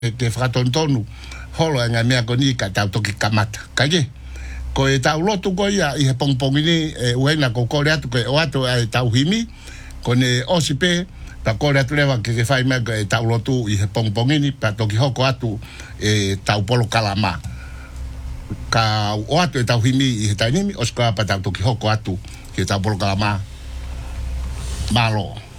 ke whakatontonu holo ngā mea ko ni ka tau toki kamata. Kaike, ko e tau lotu ko ia i he pongpongini uena ko kore atu ko e o atu e tau himi, ko ne osipe, pa kore atu lewa ke whai mea ko e tau lotu i he pongpongini, pa toki hoko atu e tau polo kalama. Ka o atu e tau himi i he tainimi, oskoa pa tau toki hoko atu ke tau polo kalama. Malo.